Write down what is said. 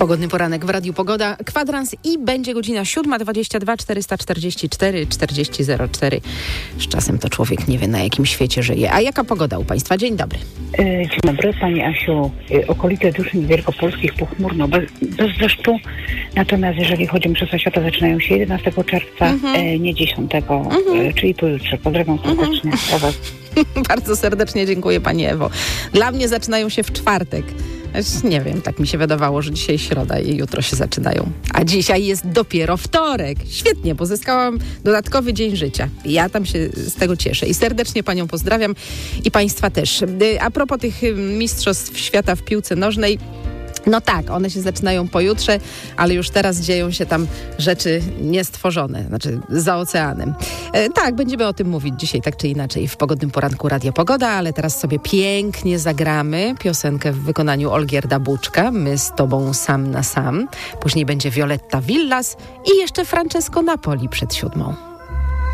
Pogodny poranek w Radiu Pogoda, kwadrans i będzie godzina 7:22, 444 4004. Z czasem to człowiek nie wie, na jakim świecie żyje. A jaka pogoda u Państwa? Dzień dobry. Dzień dobry, Pani Asiu. Okolice Duszyn Wielkopolskich pochmurno, bez deszczu. Natomiast jeżeli chodzi o Mistrzostwa Świata, zaczynają się 11 czerwca, nie 10, czyli pojutrze. Pozdrawiam serdecznie. Bardzo serdecznie dziękuję, Pani Ewo. Dla mnie zaczynają się w czwartek. Nie wiem, tak mi się wydawało, że dzisiaj środa i jutro się zaczynają. A dzisiaj jest dopiero wtorek. Świetnie, pozyskałam dodatkowy dzień życia. Ja tam się z tego cieszę i serdecznie Panią pozdrawiam i Państwa też. A propos tych mistrzostw świata w piłce nożnej, no tak, one się zaczynają pojutrze, ale już teraz dzieją się tam rzeczy niestworzone, znaczy za oceanem. Tak, będziemy o tym mówić dzisiaj tak czy inaczej w Pogodnym Poranku Radia Pogoda, ale teraz sobie pięknie zagramy piosenkę w wykonaniu Olgierda Buczka, My z Tobą sam na sam. Później będzie Violetta Villas i jeszcze Francesco Napoli przed 7:00.